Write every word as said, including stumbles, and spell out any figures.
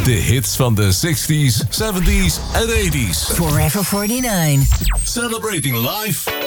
De hits van de zestig's, zeventig's en tachtig's. Forever forty-nine. Celebrating life